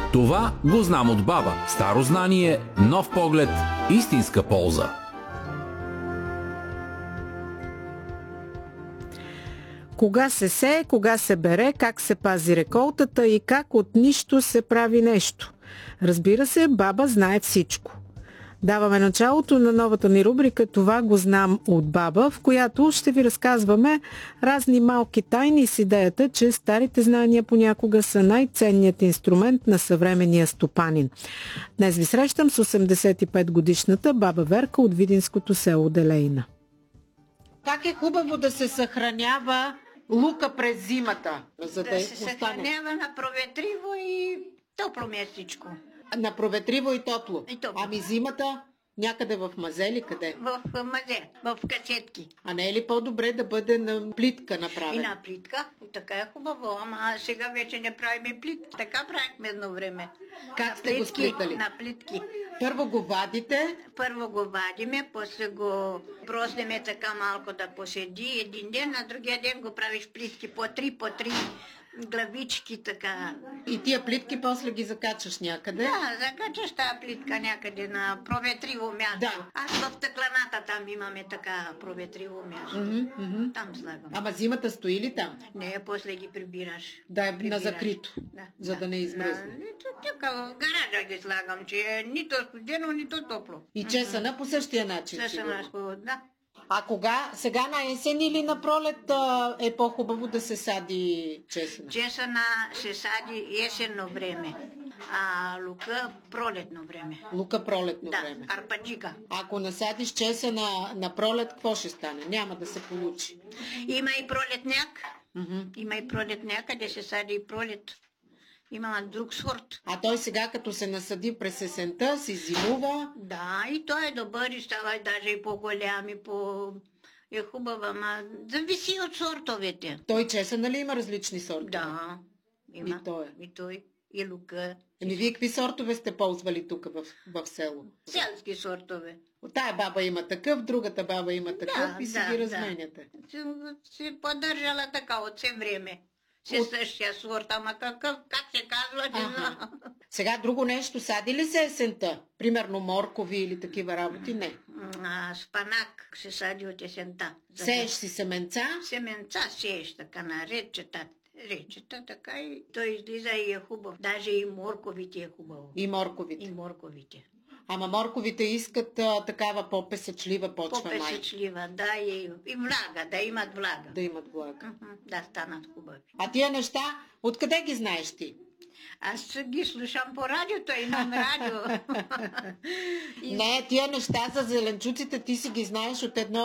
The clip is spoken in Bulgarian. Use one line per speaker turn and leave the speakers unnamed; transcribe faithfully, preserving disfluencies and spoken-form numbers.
Това го знам от баба. Старо знание, нов поглед, истинска полза.
Кога се сее, кога се бере, как се пази реколтата и как от нищо се прави нещо. Разбира се, баба знае всичко. Даваме началото на новата ни рубрика "Това го знам от баба", в която ще ви разказваме разни малки тайни с идеята, че старите знания понякога са най-ценният инструмент на съвременния стопанин. Днес ви срещам с осемдесет и пет годишната баба Верка от видинското село Делейна.
Как е хубаво да се съхранява лука през зимата? За да,
да се
остане
съхранява на проветриво и топло местичко.
на проветриво и топло.
И топло.
Ами зимата някъде в мазели къде?
В мазе, в касетки.
А не е ли по-добре да бъде на плитка
И
направена?
на плитка. И така е хубаво, ама сега вече не правиме плитка. Така правихме едно време.
Как
На
сте го
плитки,
сплитали?
На плитки.
Първо го вадите,
Първо го вадиме, после го проснеме така малко да поседи един ден, на другия ден го правиш плитки по три, по три главички така.
и тия плитки после ги закачаш някъде.
Да, закачаш тази плитка някъде на проветриво място.
Да.
Аз в стъклената там имаме така проветриво място.
Мгм, мгм.
Там слагам.
Ама зимата стои ли там?
Не, после ги прибираш.
Да е
Прибираш.
на закрито,
Да,
за да не измръзне.
Да, нито така в гаража ги слагам, че е нито студено, нито топло.
И чесъна по същия начин.
Също
сигурно.
на да.
А кога, сега на есен или на пролет а, е по-хубаво да се сади чесъна?
Чесъна се сади есенно време, а лука пролетно време.
Лука пролетно
Да,
време.
арпаджика.
Ако насадиш чесъна на пролет, какво ще стане? Няма да се получи.
Има и пролетняк.
Мгм.
Има и пролетняк, къде се сади и пролет. Има друг сорт.
А той сега, като се насади през есента, си зимува.
Да, и той е добър и става и даже и по-голям и по... е хубава, ама зависи от сортовете.
Той чесъна ли има различни сортове?
Да, има.
И той.
И той, и лука.
Еми, вие какви сортове сте ползвали тук в, в село?
Селски сортове.
От тая баба има такъв, другата баба има такъв и си
да,
ги
да.
разменяте.
Си, си поддържала така от все време. Си
От-
същия сорт, ама какъв, как се казва, не
Аха.
знам.
Сега друго нещо, сади ли се есента? Примерно моркови или такива работи? Не.
А, спанак се сади от есента. За
Сееш си семенца,
Семенца сееш така на речета. Речета така и той излиза и е хубав. Даже и морковите е хубаво.
и морковите.
И морковите.
Ама морковите искат а, такава по-песечлива почва май.
По-песечлива, да, и, и влага, да имат влага.
Да имат влага.
Мгм, да станат хубави.
А тия неща, откъде ги знаеш ти?
Аз ги слушам по радиото, имам радио. И
Не, тия неща за зеленчуците ти си ги знаеш от едно